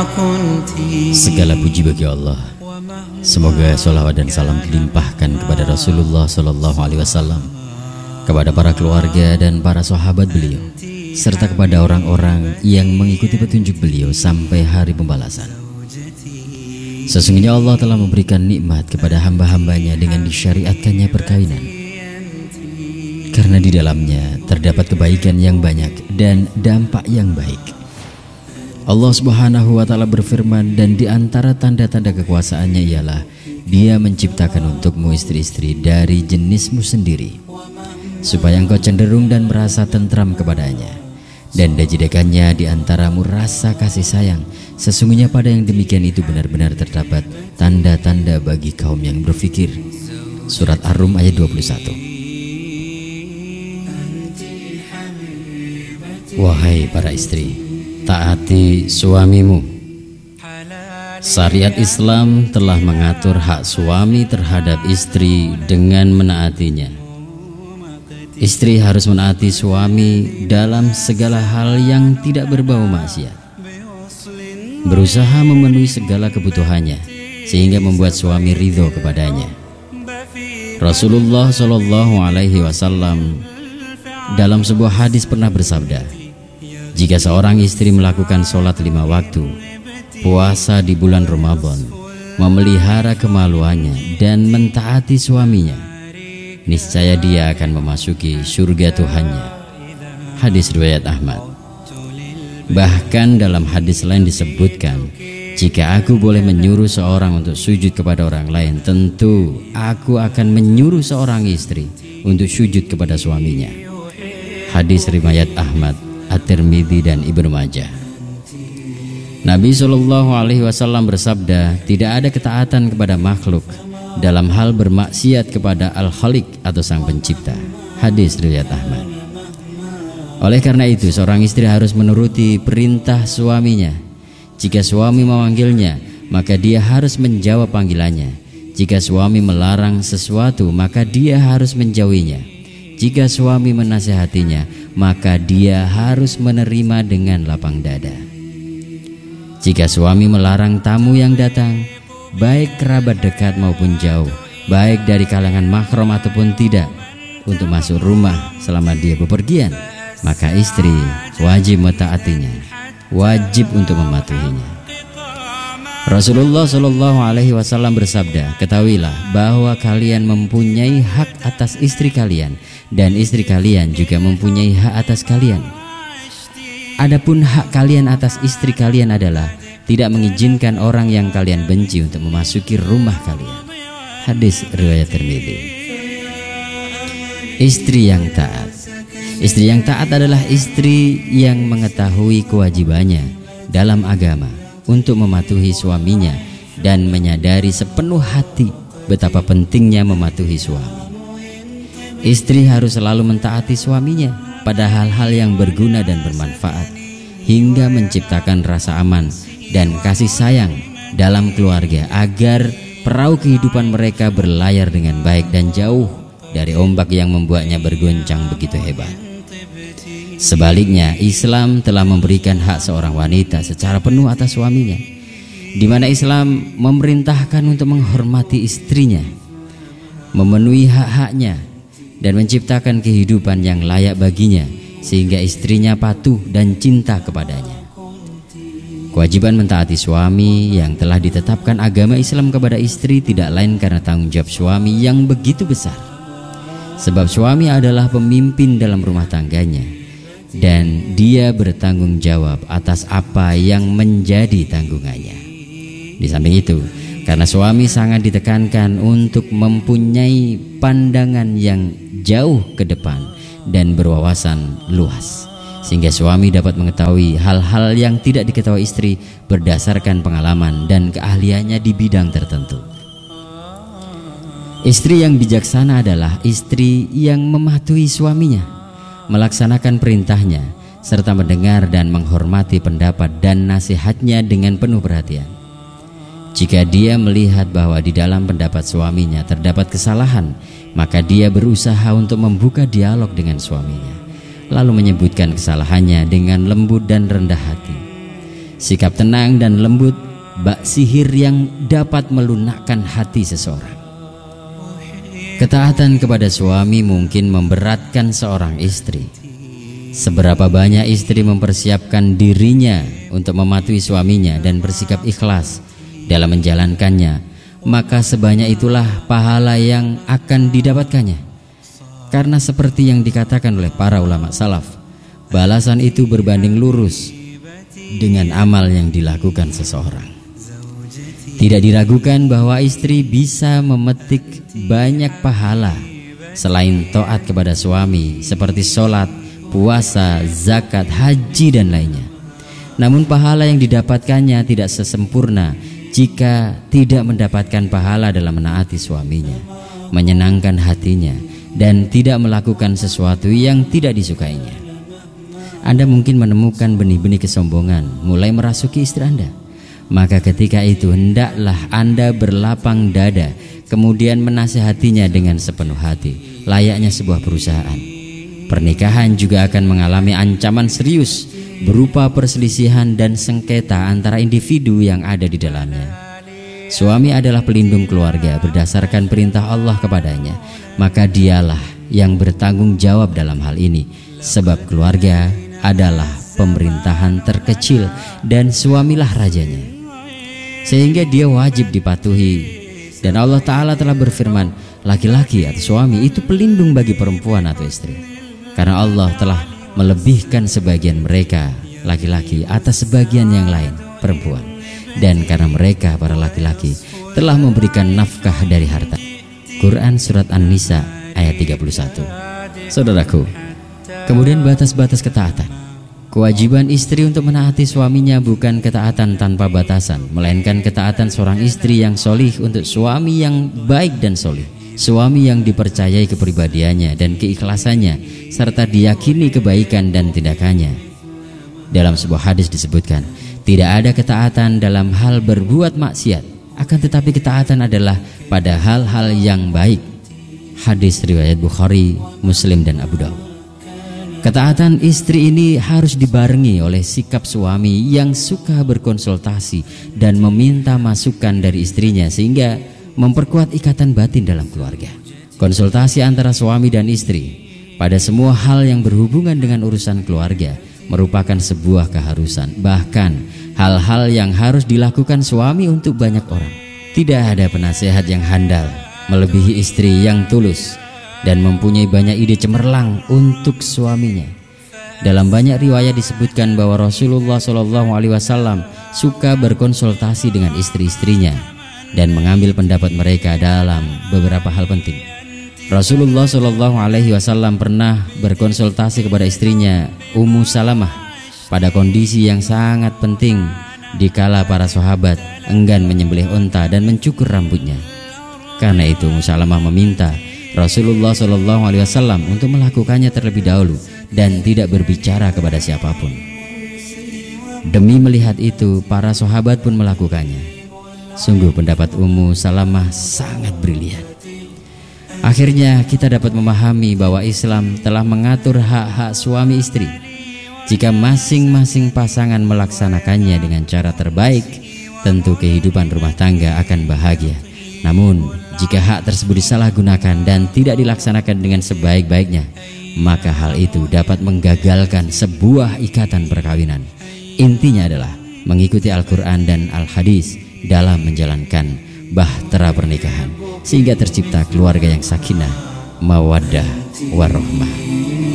Segala puji bagi Allah. Semoga sholawat dan salam dilimpahkan kepada Rasulullah SAW, kepada para keluarga dan para sahabat beliau, serta kepada orang-orang yang mengikuti petunjuk beliau sampai hari pembalasan. Sesungguhnya Allah telah memberikan nikmat kepada hamba-hambanya dengan disyariatkannya perkawinan, karena di dalamnya terdapat kebaikan yang banyak dan dampak yang baik. Allah Subhanahu wa Ta'ala berfirman, dan di antara tanda-tanda kekuasaannya ialah Dia menciptakan untukmu istri-istri dari jenismu sendiri, supaya engkau cenderung dan merasa tentram kepadanya, dan dijadikannya di antaramu rasa kasih sayang. Sesungguhnya pada yang demikian itu benar-benar terdapat tanda-tanda bagi kaum yang berfikir. Surat Ar-Rum ayat 21. Wahai para istri, taati suamimu. Syariat Islam telah mengatur hak suami terhadap istri dengan menaatinya. Istri harus menaati suami dalam segala hal yang tidak berbau maksiat, berusaha memenuhi segala kebutuhannya sehingga membuat suami ridho kepadanya. Rasulullah SAW dalam sebuah hadis pernah bersabda, jika seorang istri melakukan sholat 5 waktu, puasa di bulan Ramadan, memelihara kemaluannya dan mentaati suaminya, niscaya dia akan memasuki surga Tuhannya. Hadis riwayat Ahmad. Bahkan dalam hadis lain disebutkan, jika aku boleh menyuruh seorang untuk sujud kepada orang lain, tentu aku akan menyuruh seorang istri untuk sujud kepada suaminya. Hadis riwayat Ahmad, At-Tirmidzi dan Ibnu Majah. Nabi SAW bersabda, tidak ada ketaatan kepada makhluk dalam hal bermaksiat kepada Al-Khaliq atau Sang Pencipta. Hadis riwayat Ahmad. Oleh karena itu, seorang istri harus menuruti perintah suaminya. Jika suami memanggilnya, maka dia harus menjawab panggilannya. Jika suami melarang sesuatu, maka dia harus menjauhinya. Jika suami menasihatinya, maka dia harus menerima dengan lapang dada. Jika suami melarang tamu yang datang, baik kerabat dekat maupun jauh, baik dari kalangan mahram ataupun tidak, untuk masuk rumah selama dia bepergian, maka istri wajib mentaatinya, wajib untuk mematuhinya. Rasulullah SAW bersabda, ketahuilah bahwa kalian mempunyai hak atas istri kalian, dan istri kalian juga mempunyai hak atas kalian. Adapun hak kalian atas istri kalian adalah tidak mengizinkan orang yang kalian benci untuk memasuki rumah kalian. Hadis riwayat Tirmidzi. Istri yang taat. Istri yang taat adalah istri yang mengetahui kewajibannya dalam agama untuk mematuhi suaminya dan menyadari sepenuh hati betapa pentingnya mematuhi suami. Istri harus selalu mentaati suaminya pada hal-hal yang berguna dan bermanfaat, hingga menciptakan rasa aman dan kasih sayang dalam keluarga, agar perahu kehidupan mereka berlayar dengan baik dan jauh dari ombak yang membuatnya bergoncang begitu hebat. Sebaliknya, Islam telah memberikan hak seorang wanita secara penuh atas suaminya, di mana Islam memerintahkan untuk menghormati istrinya, memenuhi hak-haknya, dan menciptakan kehidupan yang layak baginya, sehingga istrinya patuh dan cinta kepadanya. Kewajiban mentaati suami yang telah ditetapkan agama Islam kepada istri tidak lain karena tanggung jawab suami yang begitu besar. Sebab suami adalah pemimpin dalam rumah tangganya, dan dia bertanggung jawab atas apa yang menjadi tanggungannya. Di samping itu, karena suami sangat ditekankan untuk mempunyai pandangan yang jauh ke depan dan berwawasan luas, sehingga suami dapat mengetahui hal-hal yang tidak diketahui istri berdasarkan pengalaman dan keahliannya di bidang tertentu. Istri yang bijaksana adalah istri yang mematuhi suaminya, melaksanakan perintahnya, serta mendengar dan menghormati pendapat dan nasihatnya dengan penuh perhatian. Jika dia melihat bahwa di dalam pendapat suaminya terdapat kesalahan, maka dia berusaha untuk membuka dialog dengan suaminya, lalu menyebutkan kesalahannya dengan lembut dan rendah hati. sikap tenang dan lembut, bak sihir yang dapat melunakkan hati seseorang. Ketaatan kepada suami mungkin memberatkan seorang istri. Seberapa banyak istri mempersiapkan dirinya untuk mematuhi suaminya dan bersikap ikhlas dalam menjalankannya, maka sebanyak itulah pahala yang akan didapatkannya. Karena seperti yang dikatakan oleh para ulama salaf, balasan itu berbanding lurus dengan amal yang dilakukan seseorang. Tidak diragukan bahwa istri bisa memetik banyak pahala selain taat kepada suami seperti sholat, puasa, zakat, haji dan lainnya. Namun pahala yang didapatkannya tidak sesempurna jika tidak mendapatkan pahala dalam menaati suaminya, menyenangkan hatinya, dan tidak melakukan sesuatu yang tidak disukainya. Anda mungkin menemukan benih-benih kesombongan mulai merasuki istri Anda. Maka ketika itu hendaklah Anda berlapang dada, kemudian menasihatinya dengan sepenuh hati, layaknya sebuah perusahaan. Pernikahan juga akan mengalami ancaman serius berupa perselisihan dan sengketa antara individu yang ada di dalamnya. Suami adalah pelindung keluarga berdasarkan perintah Allah kepadanya, maka dialah yang bertanggung jawab dalam hal ini, sebab keluarga adalah pemerintahan terkecil dan suamilah rajanya. Sehingga dia wajib dipatuhi. Dan Allah Ta'ala telah berfirman, laki-laki atau suami itu pelindung bagi perempuan atau istri, karena Allah telah melebihkan sebagian mereka laki-laki atas sebagian yang lain perempuan, dan karena mereka para laki-laki telah memberikan nafkah dari harta. Quran Surat An-Nisa ayat 31. Saudaraku, kemudian batas-batas ketaatan. Kewajiban istri untuk menaati suaminya bukan ketaatan tanpa batasan, melainkan ketaatan seorang istri yang solih untuk suami yang baik dan solih, suami yang dipercayai kepribadiannya dan keikhlasannya, serta diyakini kebaikan dan tindakannya. Dalam sebuah hadis disebutkan, tidak ada ketaatan dalam hal berbuat maksiat, akan tetapi ketaatan adalah pada hal-hal yang baik. Hadis riwayat Bukhari, Muslim dan Abu Dawud. Ketaatan istri ini harus dibarengi oleh sikap suami yang suka berkonsultasi dan meminta masukan dari istrinya, sehingga memperkuat ikatan batin dalam keluarga. Konsultasi antara suami dan istri pada semua hal yang berhubungan dengan urusan keluarga merupakan sebuah keharusan, bahkan hal-hal yang harus dilakukan suami untuk banyak orang. Tidak ada penasehat yang handal melebihi istri yang tulus dan mempunyai banyak ide cemerlang untuk suaminya. Dalam banyak riwayat disebutkan bahwa Rasulullah SAW suka berkonsultasi dengan istri-istrinya dan mengambil pendapat mereka dalam beberapa hal penting. Rasulullah SAW pernah berkonsultasi kepada istrinya Ummu Salamah pada kondisi yang sangat penting, dikala para sahabat enggan menyembelih unta dan mencukur rambutnya. Karena itu Ummu Salamah meminta Rasulullah SAW untuk melakukannya terlebih dahulu dan tidak berbicara kepada siapapun. Demi melihat itu, para sahabat pun melakukannya. Sungguh pendapat Ummu Salamah sangat brilian. Akhirnya kita dapat memahami bahwa Islam telah mengatur hak-hak suami istri. Jika masing-masing pasangan melaksanakannya dengan cara terbaik, tentu kehidupan rumah tangga akan bahagia. Namun, jika hak tersebut disalahgunakan dan tidak dilaksanakan dengan sebaik-baiknya, maka hal itu dapat menggagalkan sebuah ikatan perkawinan. Intinya adalah mengikuti Al-Quran dan Al-Hadis dalam menjalankan bahtera pernikahan, sehingga tercipta keluarga yang sakinah, mawaddah, warahmah.